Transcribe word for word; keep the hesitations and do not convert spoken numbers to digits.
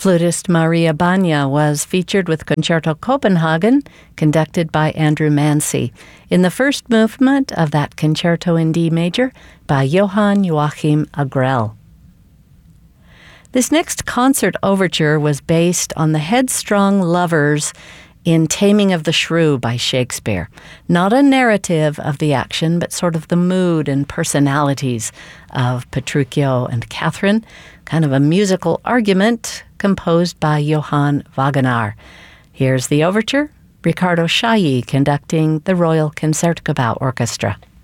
Flutist Maria Banya was featured with Concerto Copenhagen, conducted by Andrew Mancy, in the first movement of that concerto in D major by Johann Joachim Agrell. This next concert overture was based on the headstrong lovers in Taming of the Shrew by Shakespeare. Not a narrative of the action, but sort of the mood and personalities of Petruchio and Catherine, kind of a musical argument composed by Johann Wagenaar. Here's the overture, Ricardo Chailly conducting the Royal Concertgebouw Orchestra.